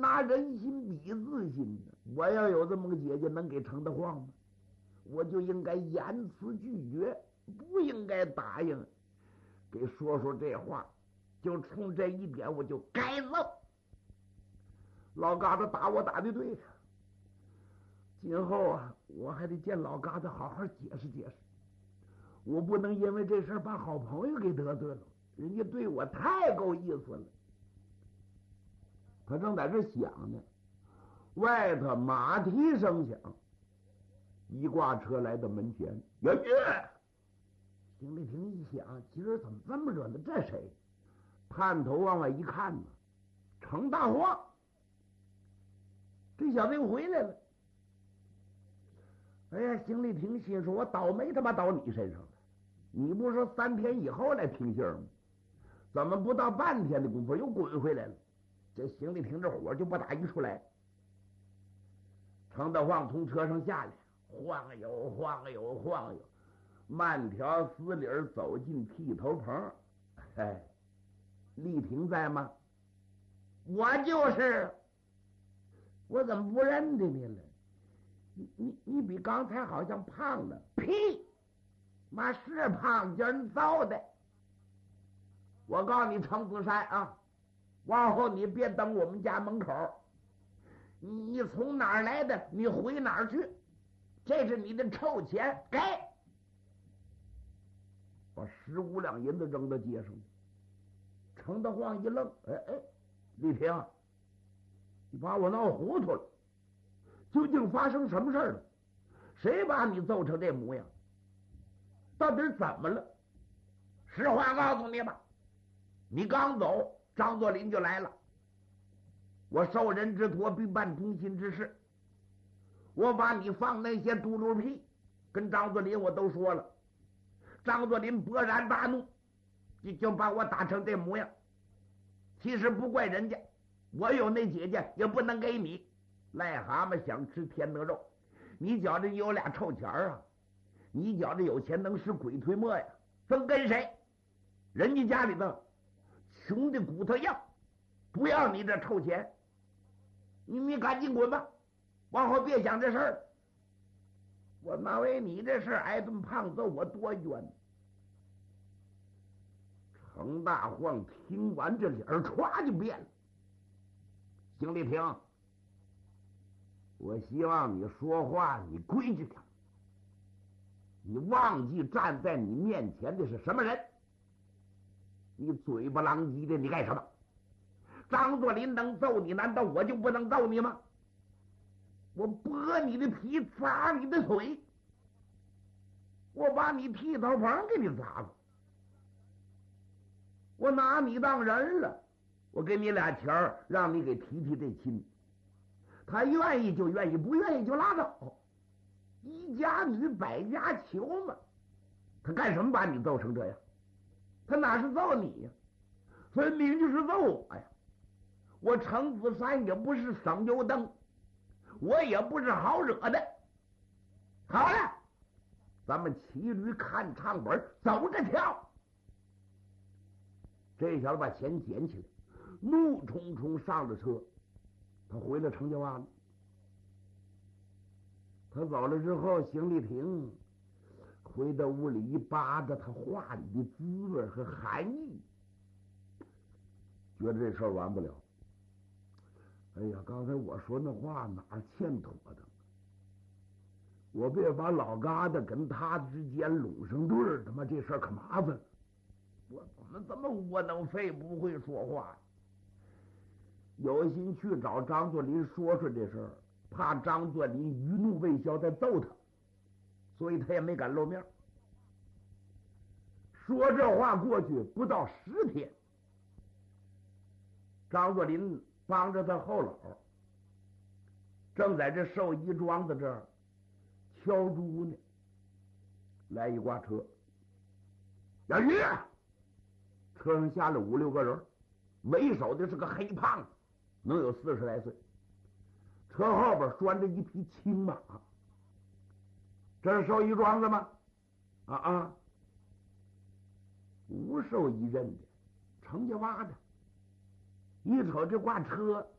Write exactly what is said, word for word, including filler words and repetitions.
拿人心比自心呢。我要有这么个姐姐，能给程德晃吗？我就应该严词拒绝，不应该答应。给说说这话，就冲这一点，我就该揍。老疙瘩打我打的对呀，今后啊，我还得见老疙瘩好好解释解释。我不能因为这事把好朋友给得罪了，人家对我太够意思了。他正在这想呢，外头马蹄声响，一挂车来到门前。呀呀！邢立平一想，今儿怎么这么热闹？这谁？探头往外一看呢，程大晃。这小子又回来了。哎呀，邢立平心说：“我倒霉他妈倒你身上了！你不是三天以后来听信吗？怎么不到半天的功夫又滚回来了？”这邢立平这火就不打一处来。程德晃从车上下来，晃悠晃悠晃悠，慢条斯理走进剃头棚。哎，立平在吗？我就是。我怎么不认得你了？你你你比刚才好像胖了。屁！妈是胖，叫人造的。我告诉你，程子山啊，往后你别等我们家门口，你从哪儿来的，你回哪儿去，这是你的臭钱，给！把十五两银子扔到街上。程德晃一愣，哎哎，立平，你把我闹糊涂了，究竟发生什么事了？谁把你揍成这模样？到底怎么了？实话告诉你吧，你刚走，张作霖就来了。我受人之托，必办忠心之事。我把你放那些嘟噜屁跟张作霖我都说了，张作霖勃然大怒，就就把我打成这模样。其实不怪人家，我有那姐姐也不能给你。癞蛤蟆想吃天鹅肉，你觉着有俩臭钱啊？你觉着有钱能使鬼推磨呀？分跟谁？人家家里头穷的骨头硬，不要你这臭钱，你你赶紧滚吧，往后别想这事儿。我哪为你这事挨顿胖揍，我多冤！程大晃听完这脸歘就变了。邢立平，我希望你说话你规矩点，你忘记站在你面前的是什么人？你嘴巴狼藉的，你干什么？张作霖能揍你，难道我就不能揍你吗？我剥你的皮，砸你的腿，我把你剃头棚给你砸了，我拿你当人了，我给你俩钱儿，让你给提提这亲。他愿意就愿意，不愿意就拉倒。一家女百家求嘛，他干什么把你揍成这样？他哪是揍你呀？分明就是揍我呀！我程子山也不是省油灯，我也不是好惹的。好了，咱们骑驴看唱本，走着跳。这小子把钱捡起来，怒冲冲上了车，他回了程家洼了。他走了之后，邢立平回到屋里一扒着他话里的滋味和含义，觉得这事儿完不了。哎呀，刚才我说那话哪儿欠妥当？我别把老疙瘩跟他之间拢上对儿，他妈这事儿可麻烦了。我怎么这么窝囊废，不会说话？有心去找张作霖说说这事儿，怕张作霖余怒未消再揍他，所以他也没敢露面。说这话过去不到十天，张作霖帮着他后老正在这寿衣庄子这儿敲猪呢，来一挂车，杨玉，车上下了五六个人，为首的是个黑胖子，能有四十来岁，车后边拴着一匹青马。这是寿衣庄子吗？啊啊，吴寿一认的，程家洼的。一瞅这挂车，